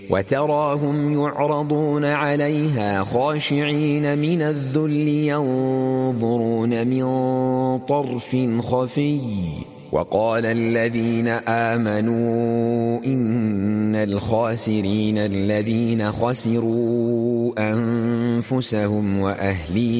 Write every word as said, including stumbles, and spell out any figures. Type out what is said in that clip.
وتراهم يعرضون عليها خاشعين من الذل ينظرون من طرف خفي وقال الذين آمنوا إن الخاسرين الذين خسروا أنفسهم وأهليهم